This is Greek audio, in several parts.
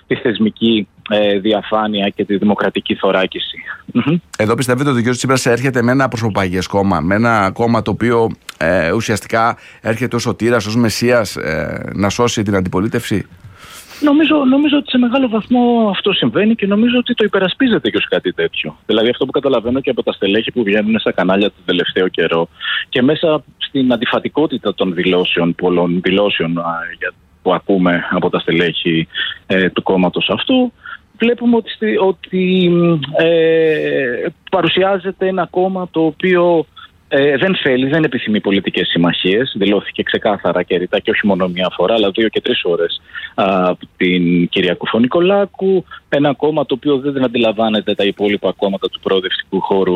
τη θεσμική διαφάνεια και τη δημοκρατική θωράκιση. Εδώ πιστεύετε ότι ο κ. Τσίπρας έρχεται με ένα προσωπαγές κόμμα, με ένα κόμμα το οποίο ουσιαστικά έρχεται ως σωτήρας, ως μεσσίας να σώσει την αντιπολίτευση? Νομίζω ότι σε μεγάλο βαθμό αυτό συμβαίνει και νομίζω ότι το υπερασπίζεται και ως κάτι τέτοιο. Δηλαδή αυτό που καταλαβαίνω και από τα στελέχη που βγαίνουν στα κανάλια τον τελευταίο καιρό και μέσα στην αντιφατικότητα των δηλώσεων, πολλών δηλώσεων που ακούμε από τα στελέχη του κόμματος αυτού, βλέπουμε ότι παρουσιάζεται ένα κόμμα το οποίο δεν θέλει, δεν επιθυμεί πολιτικές συμμαχίες. Δηλώθηκε ξεκάθαρα και ρητά και όχι μόνο μία φορά, αλλά 2 και 3 φορές από την κυρία Κουφονικολάκου. Ένα κόμμα το οποίο δεν αντιλαμβάνεται τα υπόλοιπα κόμματα του προοδευτικού χώρου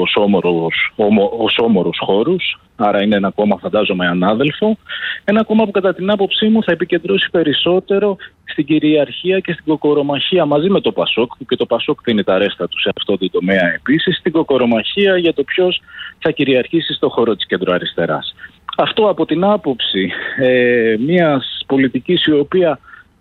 ως όμορους χώρους. Άρα είναι ένα κόμμα, φαντάζομαι, ανάδελφο. Ένα κόμμα που κατά την άποψή μου θα επικεντρώσει περισσότερο στην κυριαρχία και στην κοκορομαχία μαζί με το ΠΑΣΟΚ, και το ΠΑΣΟΚ δίνει τα ρέστα του σε αυτό το τομέα επίσης, στην κοκορομαχία για το ποιος θα κυριαρχήσει στο χώρο της κεντροαριστεράς. Αυτό από την άποψη μιας πολιτικής η οποία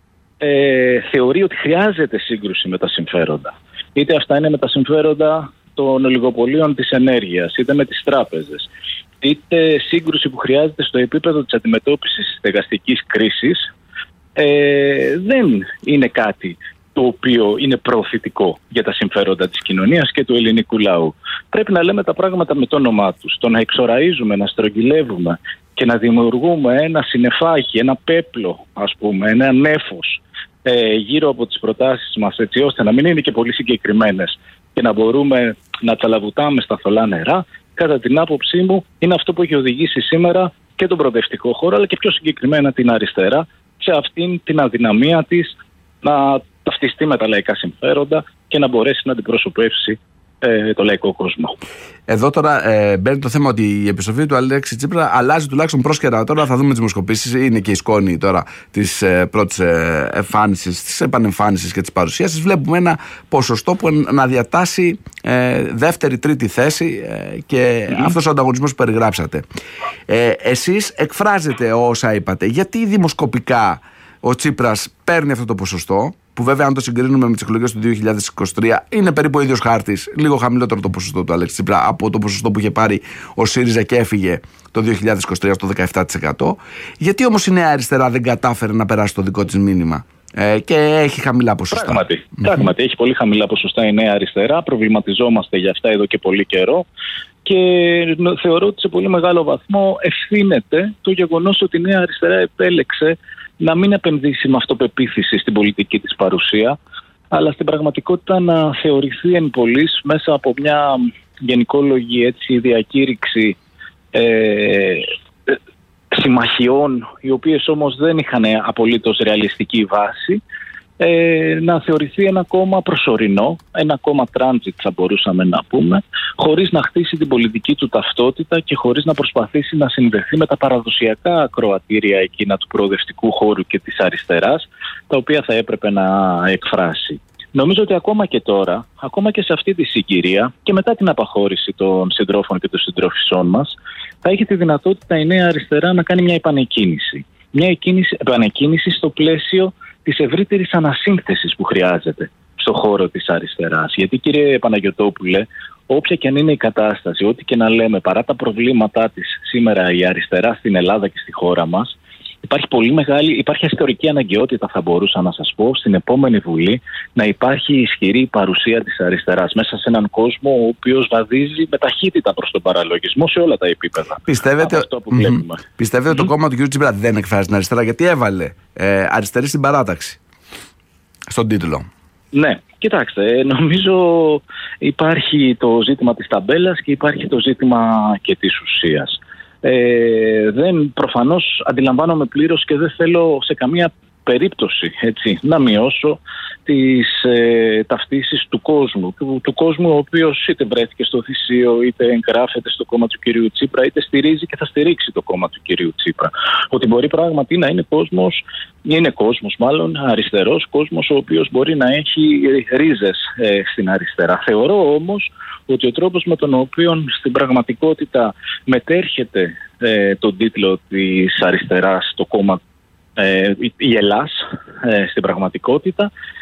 θεωρεί ότι χρειάζεται σύγκρουση με τα συμφέροντα. Είτε αυτά είναι με τα συμφέροντα των ολιγοπολίων της ενέργειας, είτε με τις τράπεζες, είτε σύγκρουση που χρειάζεται στο επίπεδο της αντιμετώπισης της στεγαστικής κρίσης, δεν είναι κάτι το οποίο είναι προωθητικό για τα συμφέροντα της κοινωνίας και του ελληνικού λαού. Πρέπει να λέμε τα πράγματα με το όνομά τους. Το να εξοραίζουμε, να στρογγυλεύουμε και να δημιουργούμε ένα συννεφάκι, ένα πέπλο, ας πούμε, ένα νέφος γύρω από τις προτάσεις μας, έτσι ώστε να μην είναι και πολύ συγκεκριμένες και να μπορούμε να τσαλαβουτάμε στα θολά νερά, κατά την άποψή μου είναι αυτό που έχει οδηγήσει σήμερα και τον προοδευτικό χώρο, αλλά και πιο συγκεκριμένα την αριστερά, σε αυτήν την αδυναμία της να ταυτιστεί με τα λαϊκά συμφέροντα και να μπορέσει να αντιπροσωπεύσει το λαϊκό κόσμο. Εδώ τώρα μπαίνει το θέμα ότι η επιστροφή του Αλέξη Τσίπρα αλλάζει τουλάχιστον πρόσκαιρα. Τώρα θα δούμε τις δημοσκοπήσεις. Είναι και η σκόνη τώρα της πρώτης εμφάνισης, της επανεμφάνισης και της παρουσίασης. Βλέπουμε ένα ποσοστό που να διατάσσει δεύτερη, τρίτη θέση και αυτός ο ανταγωνισμός που περιγράψατε. Εσείς εκφράζετε όσα είπατε. Γιατί δημοσκοπικά ο Τσίπρας παίρνει αυτό το ποσοστό, που βέβαια αν το συγκρίνουμε με τις εκλογές του 2023 είναι περίπου ο ίδιος χάρτης, λίγο χαμηλότερο το ποσοστό του Αλέξη Τσίπρα από το ποσοστό που είχε πάρει ο ΣΥΡΙΖΑ και έφυγε το 2023 στο 17%. Γιατί όμως η Νέα Αριστερά δεν κατάφερε να περάσει το δικό της μήνυμα και έχει χαμηλά ποσοστά? Πράγματι, έχει πολύ χαμηλά ποσοστά η Νέα Αριστερά. Προβληματιζόμαστε για αυτά εδώ και πολύ καιρό. Και θεωρώ ότι σε πολύ μεγάλο βαθμό ευθύνεται το γεγονός ότι η Νέα Αριστερά επέλεξε να μην επενδύσει με αυτοπεποίθηση στην πολιτική της παρουσία, αλλά στην πραγματικότητα να θεωρηθεί εν πολλοίς μέσα από μια γενικόλογη διακήρυξη συμμαχιών, οι οποίες όμως δεν είχαν απολύτως ρεαλιστική βάση, να θεωρηθεί ένα κόμμα προσωρινό, ένα κόμμα transit θα μπορούσαμε να πούμε, χωρίς να χτίσει την πολιτική του ταυτότητα και χωρίς να προσπαθήσει να συνδεθεί με τα παραδοσιακά ακροατήρια εκείνα του προοδευτικού χώρου και της αριστεράς, τα οποία θα έπρεπε να εκφράσει. Νομίζω ότι ακόμα και τώρα, ακόμα και σε αυτή τη συγκυρία και μετά την απαχώρηση των συντρόφων και των συντρόφισσών μας, θα έχει τη δυνατότητα η Νέα Αριστερά να κάνει μια επανεκκίνηση. Μια επανεκκίνηση στο πλαίσιο της ευρύτερης ανασύνθεσης που χρειάζεται στον χώρο της αριστεράς. Γιατί, κύριε Παναγιωτόπουλε, όποια και αν είναι η κατάσταση, ό,τι και να λέμε, παρά τα προβλήματά της σήμερα η αριστερά στην Ελλάδα και στη χώρα μας, υπάρχει ιστορική αναγκαιότητα, θα μπορούσα να σας πω, στην επόμενη Βουλή να υπάρχει ισχυρή παρουσία της αριστεράς μέσα σε έναν κόσμο ο οποίος βαδίζει με ταχύτητα προς τον παραλογισμό σε όλα τα επίπεδα. Πιστεύετε ότι το κόμμα του κ. Τσίπρα δεν εκφράζει την αριστερά, γιατί έβαλε αριστερή στην παράταξη στον τίτλο? Ναι, κοιτάξτε, νομίζω υπάρχει το ζήτημα της ταμπέλας και υπάρχει το ζήτημα και της ουσίας. Προφανώς αντιλαμβάνομαι πλήρως και δεν θέλω σε καμία περίπτωση να μειώσω τις ταυτίσεις του κόσμου ο οποίος είτε βρέθηκε στο θυσίο, είτε εγγράφεται στο κόμμα του κυρίου Τσίπρα, είτε στηρίζει και θα στηρίξει το κόμμα του κυρίου Τσίπρα. Ότι μπορεί πράγματι να είναι κόσμος αριστερός, κόσμος ο οποίος μπορεί να έχει ρίζες στην αριστερά. Θεωρώ όμως ότι ο τρόπος με τον οποίο στην πραγματικότητα μετέρχεται τον τίτλο της αριστεράς το κόμμα η Ελλάς στην πραγματικότητα